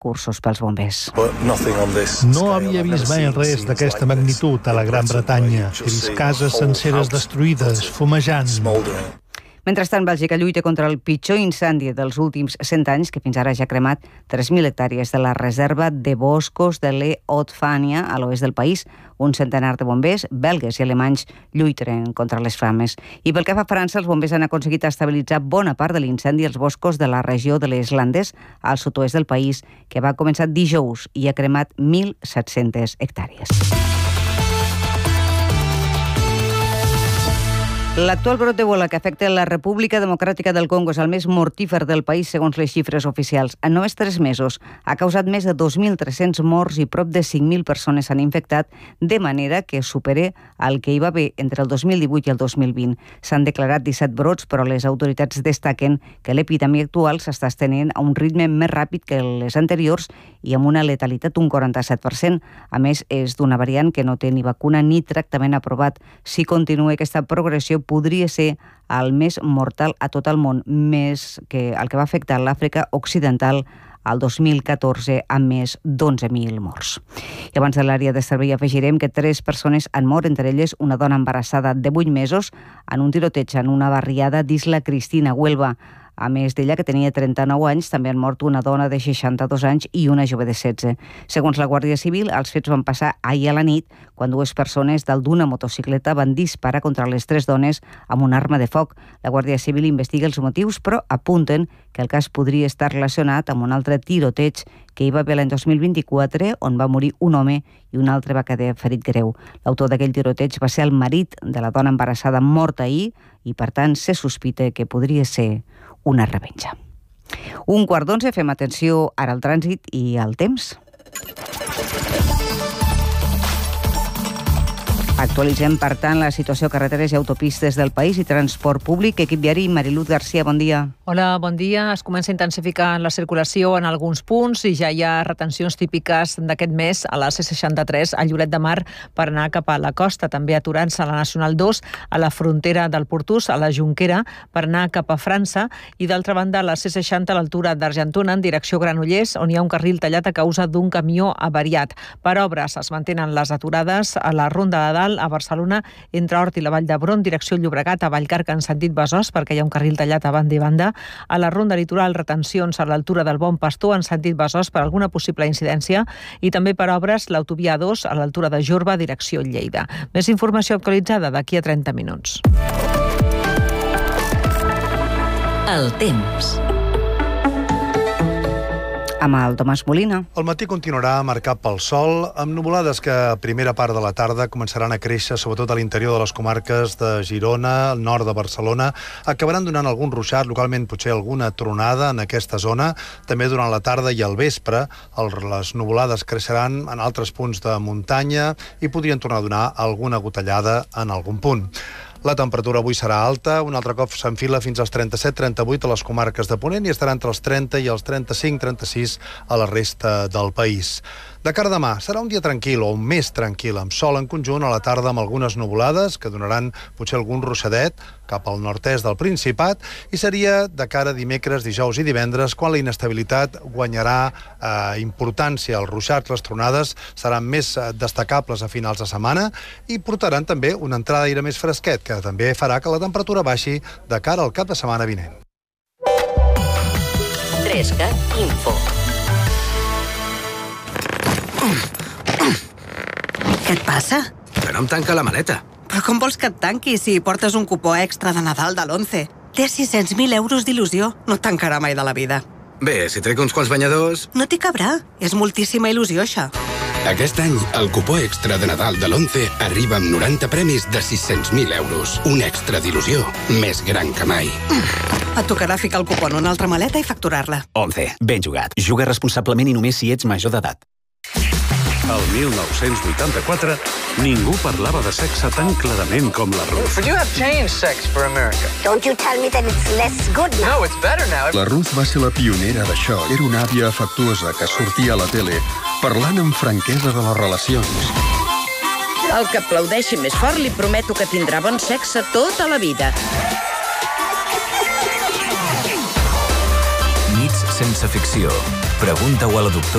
cursos pels bombers. No havia vist mai res d'aquesta magnitud a la Gran Bretanya. He vist cases senceres destruïdes, fumejant. Mentrestant, Bèlgica lluita contra el pitjor incendi dels últims 100 anys, que fins ara ja ha cremat 3.000 hectàrees de la reserva de boscos de Le Haut-Fania, a l'oest del país. Un centenar de bombers, belgues i alemanys, lluiten contra les flames. I pel que fa a França, els bombers han aconseguit estabilitzar bona part de l'incendi als boscos de la regió de les Landes, al sud-oest del país, que va començar dijous i ha cremat 1.700 hectàrees. L'actual brot d'Ebola que afecta la República Democràtica del Congo és el més mortífer del país segons les xifres oficials. En només 3 mesos ha causat més de 2.300 morts i prop de 5.000 persones s'han infectat, de manera que supera el que hi va haver entre el 2018 i el 2020. S'han declarat 17 brots, però les autoritats destaquen que l'epidèmia actual s'està estenent a un ritme més ràpid que les anteriors i amb una letalitat d'un 47%. A més, és d'una variant que no té ni vacuna ni tractament aprovat. Si continua aquesta progressió, podria ser el més mortal a tot el món, més que el que va afectar l'Àfrica Occidental al 2014 amb més d'11.000 morts. I abans de l'àrea de servei afegirem que 3 persones han mort, entre elles una dona embarassada de 8 mesos, en un tiroteig en una barriada d'Isla Cristina, Huelva. A més d'ella, que tenia 39 anys, també han mort una dona de 62 anys i una jove de 16. Segons la Guàrdia Civil, els fets van passar ahir a la nit, quan 2 persones dalt d'una motocicleta van disparar contra les 3 dones amb una arma de foc. La Guàrdia Civil investiga els motius, però apunten que el cas podria estar relacionat amb un altre tiroteig que hi va haver l'any 2024, on va morir un home i un altre va quedar ferit greu. L'autor d'aquell tiroteig va ser el marit de la dona embarassada morta ahir i, per tant, se sospita que podria ser una revenja. 11:15, fem atenció ara al trànsit i al temps. Actualitzem, per tant, la situació a carreteres i autopistes del país i transport públic. Equip diari, Mariluz Garcia, bon dia. Hola, bon dia. Es comença a intensificar la circulació en alguns punts i ja hi ha retencions típiques d'aquest mes a la C63 a Lloret de Mar per anar cap a la costa, també aturant-se a la Nacional 2 a la frontera del Portús, a la Jonquera, per anar cap a França, i d'altra banda a la C60 a l'altura d'Argentona en direcció Granollers, on hi ha un carril tallat a causa d'un camió avariat. Per obres es mantenen les aturades a la Ronda de Dalt a Barcelona, entre Hort i la Vall d'Hebron, direcció Llobregat, a Vallcarca en sentit Besòs, perquè hi ha un carril tallat a banda i banda. A la Ronda Litoral, retencions a l'altura del Bon Pastor en sentit Besòs per alguna possible incidència, i també per obres l'autovia 2 a l'altura de Jorba, direcció Lleida. Més informació actualitzada d'aquí a 30 minuts. El temps. Amb el Tomàs Molina. El matí continuarà marcat pel sol, amb nuvolades que a primera part de la tarda començaran a créixer, sobretot a l'interior de les comarques de Girona, al nord de Barcelona. Acabaran donant algun ruixat, localment potser alguna tronada en aquesta zona. També durant la tarda i al vespre les nuvolades creixeran en altres punts de muntanya i podrien tornar a donar alguna gotellada en algun punt. La temperatura avui serà alta, un altre cop s'enfila fins als 37-38 a les comarques de Ponent i estarà entre els 30 i els 35-36 a la resta del país. De cara a demà, serà un dia tranquil o més tranquil, amb sol en conjunt a la tarda amb algunes nuvolades que donaran potser algun ruixadet cap al nord-est del Principat, i seria de cara a dimecres, dijous i divendres quan la inestabilitat guanyarà importància. Els ruixats, les tronades seran més destacables a finals de setmana i portaran també una entrada d'aire més fresquet, que també farà que la temperatura baixi de cara al cap de setmana vinent. 3CAT Info. Què et passa? Que no em tanca la maleta. Però com vols que et tanqui si portes un cupó extra de Nadal de l'11? Té 600.000 euros d'il·lusió. No et tancarà mai de la vida. Bé, si trec uns quants banyadors... No t'hi cabrà. És moltíssima il·lusió, això. Aquest any, el cupó extra de Nadal de l'11 arriba amb 90 premis de 600.000 euros. Un extra d'il·lusió més gran que mai. Et tocarà ficar el cupó en una altra maleta i facturar-la. 11. Ben jugat. Juga responsablement i només si ets major d'edat. El 1984, ningú parlava de sexe tan clarament com la Ruth. But you have changed sex for America. Don't you tell me that it's less good now. No, it's better now. La Ruth va ser la pionera d'això. Era una àvia afectuosa que sortia a la tele parlant amb franquesa de les relacions. El que aplaudeixi més fort li prometo que tindrà bon sexe tota la vida. Nits sense ficció. Pregunta-ho a la doctora